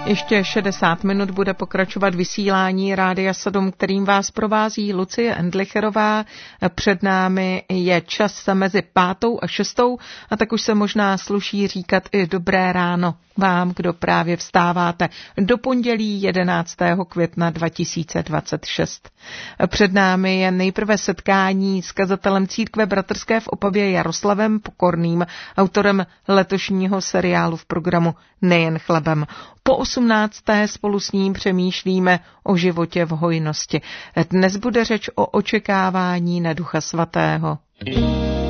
Ještě 60 minut bude pokračovat vysílání Rádia 7, kterým vás provází Lucie Endlicherová. Před námi je čas mezi 5. a 6. a tak už se možná sluší říkat i dobré ráno vám, kdo právě vstáváte do pondělí 11. května 2026. Před námi je nejprve setkání s kazatelem Církve bratrské v Opavě Jaroslavem Pokorným, autorem letošního seriálu v programu Nejen chlebem. Po 18. spolu s ním přemýšlíme o životě v hojnosti. Dnes bude řeč o očekávání na Ducha Svatého.